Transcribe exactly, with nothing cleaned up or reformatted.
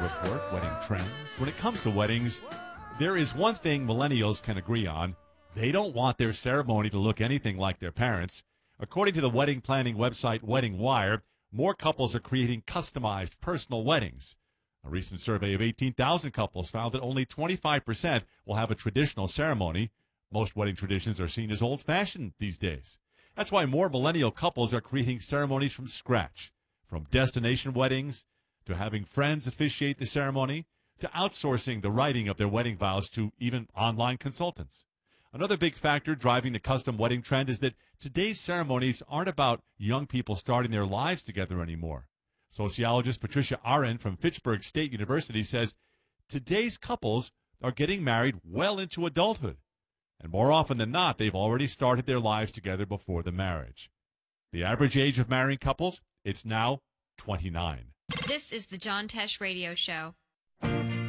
report, Wedding Trends. When it comes to weddings, there is one thing millennials can agree on. They don't want their ceremony to look anything like their parents. According to the wedding planning website Wedding Wire, more couples are creating customized personal weddings. A recent survey of eighteen thousand couples found that only twenty-five percent will have a traditional ceremony. Most wedding traditions are seen as old-fashioned these days. That's why more millennial couples are creating ceremonies from scratch, from destination weddings to having friends officiate the ceremony to outsourcing the writing of their wedding vows to even online consultants. Another big factor driving the custom wedding trend is that today's ceremonies aren't about young people starting their lives together anymore. Sociologist Patricia Aren from Fitchburg State University says today's couples are getting married well into adulthood. And more often than not, they've already started their lives together before the marriage. The average age of marrying couples, it's now twenty-nine. This is the John Tesh Radio Show.